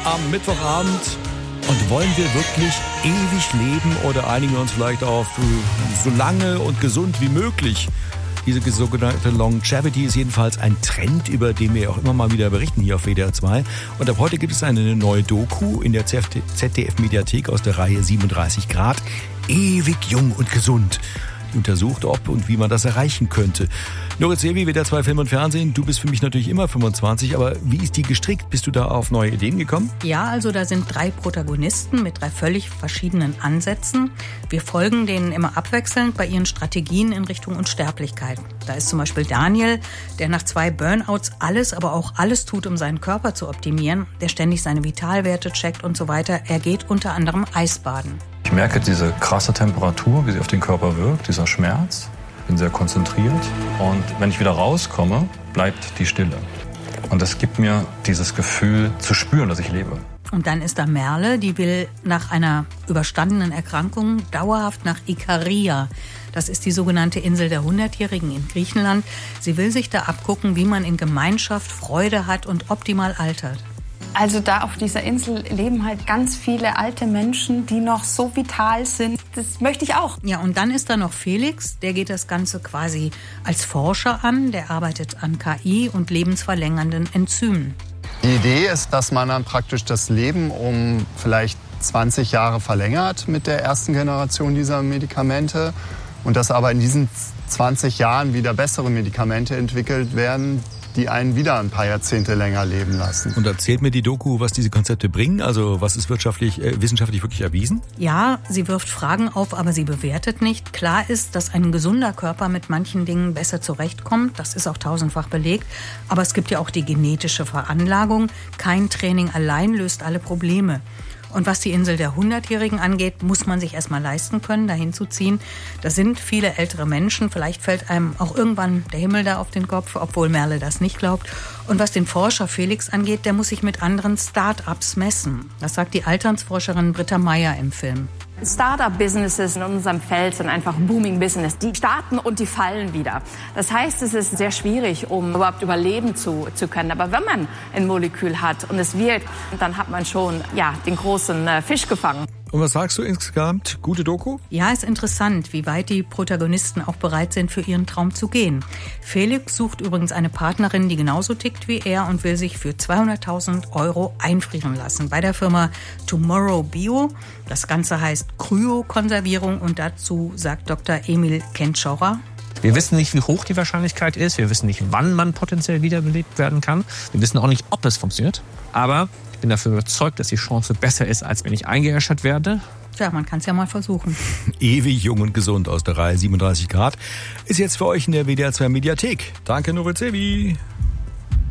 am Mittwochabend. Und wollen wir wirklich ewig leben oder einigen wir uns vielleicht auf so lange und gesund wie möglich? Diese sogenannte Longevity ist jedenfalls ein Trend, über den wir auch immer mal wieder berichten hier auf WDR 2. Und ab heute gibt es eine neue Doku in der ZDF-Mediathek aus der Reihe 37 Grad. Ewig jung und gesund. Die untersucht, ob und wie man das erreichen könnte. Nora Zewi, WDR 2 Film und Fernsehen. Du bist für mich natürlich immer 25, aber wie ist die gestrickt? Bist du da auf neue Ideen gekommen? Ja, also da sind 3 Protagonisten mit 3 völlig verschiedenen Ansätzen. Wir folgen denen immer abwechselnd bei ihren Strategien in Richtung Unsterblichkeit. Da ist zum Beispiel Daniel, der nach 2 Burnouts alles, aber auch alles tut, um seinen Körper zu optimieren, der ständig seine Vitalwerte checkt und so weiter. Er geht unter anderem Eisbaden. Ich merke diese krasse Temperatur, wie sie auf den Körper wirkt, dieser Schmerz. Bin sehr konzentriert und wenn ich wieder rauskomme, bleibt die Stille. Und das gibt mir dieses Gefühl zu spüren, dass ich lebe. Und dann ist da Merle, die will nach einer überstandenen Erkrankung dauerhaft nach Ikaria. Das ist die sogenannte Insel der 100-Jährigen in Griechenland. Sie will sich da abgucken, wie man in Gemeinschaft Freude hat und optimal altert. Also da auf dieser Insel leben halt ganz viele alte Menschen, die noch so vital sind. Das möchte ich auch. Ja, und dann ist da noch Felix, der geht das Ganze quasi als Forscher an. Der arbeitet an KI und lebensverlängernden Enzymen. Die Idee ist, dass man dann praktisch das Leben um vielleicht 20 Jahre verlängert mit der ersten Generation dieser Medikamente. Und dass aber in diesen 20 Jahren wieder bessere Medikamente entwickelt werden, die einen wieder ein paar Jahrzehnte länger leben lassen. Und erzählt mir die Doku, was diese Konzepte bringen? Also was ist wissenschaftlich wirklich erwiesen? Ja, sie wirft Fragen auf, aber sie bewertet nicht. Klar ist, dass ein gesunder Körper mit manchen Dingen besser zurechtkommt. Das ist auch tausendfach belegt. Aber es gibt ja auch die genetische Veranlagung. Kein Training allein löst alle Probleme. Und was die Insel der 100-Jährigen angeht, muss man sich erstmal leisten können, dahin zu ziehen. Da sind viele ältere Menschen. Vielleicht fällt einem auch irgendwann der Himmel da auf den Kopf, obwohl Merle das nicht glaubt. Und was den Forscher Felix angeht, der muss sich mit anderen Start-ups messen. Das sagt die Alternsforscherin Britta Meyer im Film. Start-up-Businesses in unserem Feld sind einfach Booming-Business. Die starten und die fallen wieder. Das heißt, es ist sehr schwierig, um überhaupt überleben zu können. Aber wenn man ein Molekül hat und es wirkt, dann hat man schon den großen Fisch gefangen. Und was sagst du insgesamt? Gute Doku? Ja, ist interessant, wie weit die Protagonisten auch bereit sind, für ihren Traum zu gehen. Felix sucht übrigens eine Partnerin, die genauso tickt wie er und will sich für 200.000 € einfrieren lassen bei der Firma Tomorrow Bio. Das Ganze heißt Kryokonservierung und dazu sagt Dr. Emil Kentschaurer: Wir wissen nicht, wie hoch die Wahrscheinlichkeit ist. Wir wissen nicht, wann man potenziell wiederbelebt werden kann. Wir wissen auch nicht, ob es funktioniert. Aber ich bin dafür überzeugt, dass die Chance besser ist, als wenn ich eingeäschert werde. Tja, man kann es ja mal versuchen. Ewig jung und gesund aus der Reihe 37 Grad ist jetzt für euch in der WDR 2 Mediathek. Danke, Nora Zewi.